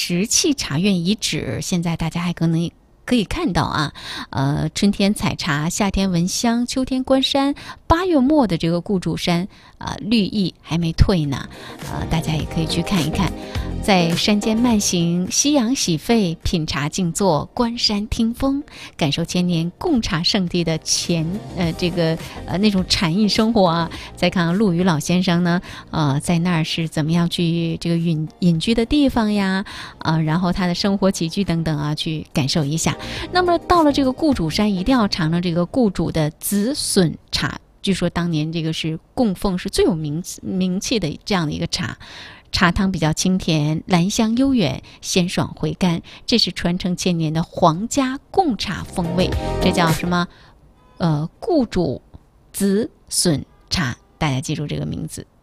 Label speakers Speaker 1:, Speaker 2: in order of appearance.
Speaker 1: 石器茶院遗址，现在大家还可以看到啊，春天采茶，夏天闻香，秋天观山，8月末的这个顾主山绿意还没退呢，大家也可以去看一看。在山间慢行，夕阳洗肺，品茶静坐，观山听风，感受千年贡茶圣地的那种禅意生活啊。再看陆羽老先生呢，在那儿是怎么样去这个隐居的地方呀，然后他的生活起居等等啊，去感受一下。那么到了这个顾主山，一定要尝尝这个顾主的紫笋茶。据说当年这个是供奉是最有名气的这样的一个茶。茶汤比较清甜，兰香悠远，鲜爽回甘，这是传承千年的皇家贡茶风味，这叫什么？顾主紫笋茶，大家记住这个名字。